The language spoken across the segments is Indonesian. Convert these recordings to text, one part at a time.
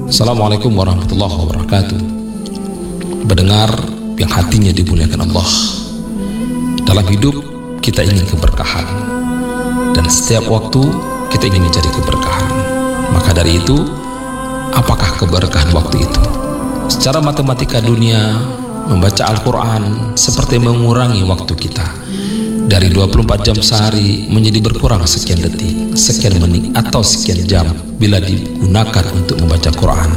Assalamualaikum warahmatullahi wabarakatuh. Pendengar yang hatinya dimuliakan Allah, dalam hidup kita ingin keberkahan, dan setiap waktu kita ingin mencari keberkahan. Maka dari itu, apakah keberkahan waktu itu? Secara matematika dunia, membaca Al-Quran seperti mengurangi waktu kita dari 24 jam sehari menjadi berkurang sekian detik, sekian menit, atau sekian jam bila digunakan untuk membaca Quran.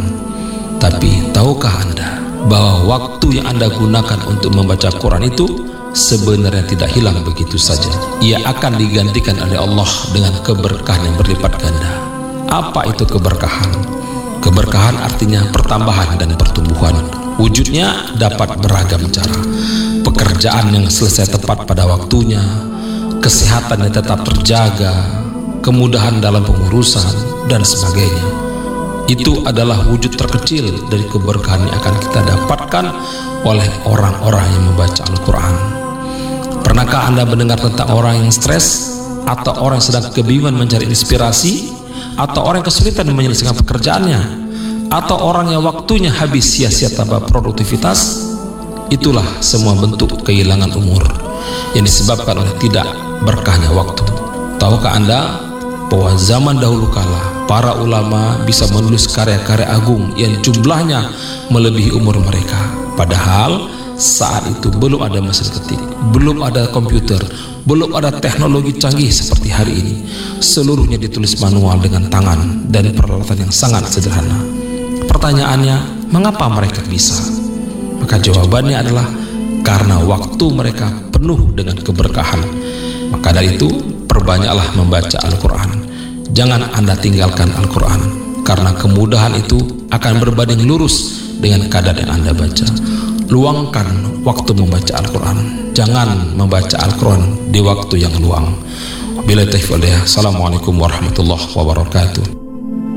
Tapi tahukah Anda bahwa waktu yang Anda gunakan untuk membaca Quran itu sebenarnya tidak hilang begitu saja. Ia akan digantikan oleh Allah dengan keberkahan yang berlipat ganda. Apa itu keberkahan? Keberkahan artinya pertambahan dan pertumbuhan. Wujudnya dapat beragam cara. Pekerjaan yang selesai tepat pada waktunya, kesehatan yang tetap terjaga, kemudahan dalam pengurusan, dan sebagainya. Itu adalah wujud terkecil dari keberkahan yang akan kita dapatkan oleh orang-orang yang membaca Al-Quran. Pernahkah Anda mendengar tentang orang yang stres, atau orang yang sedang kebingungan mencari inspirasi, atau orang yang kesulitan menyelesaikan pekerjaannya, atau orang yang waktunya habis sia-sia tanpa produktivitas? Itulah semua bentuk kehilangan umur yang disebabkan oleh tidak berkahnya waktu. Tahukah Anda bahwa zaman dahulu kala para ulama bisa menulis karya-karya agung yang jumlahnya melebihi umur mereka? Padahal saat itu belum ada mesin ketik, belum ada komputer, belum ada teknologi canggih seperti hari ini. Seluruhnya ditulis manual dengan tangan dan peralatan yang sangat sederhana. Pertanyaannya, mengapa mereka bisa? Maka jawabannya adalah karena waktu mereka penuh dengan keberkahan. Maka dari itu, perbanyaklah membaca Al-Quran. Jangan Anda tinggalkan Al-Quran, karena kemudahan itu akan berbanding lurus dengan kadar yang Anda baca. Luangkan waktu membaca Al-Quran. Jangan membaca Al-Quran di waktu yang luang. Wabillahi taufiq wal hidayah. Assalamualaikum warahmatullahi wabarakatuh.